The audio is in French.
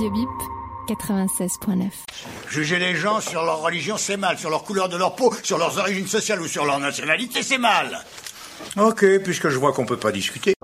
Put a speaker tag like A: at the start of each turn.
A: Radio Bip 96.9.
B: Juger les gens sur leur religion, c'est mal. Sur leur couleur de leur peau, sur leurs origines sociales ou sur leur nationalité, c'est mal. Ok, puisque je vois qu'on peut pas discuter.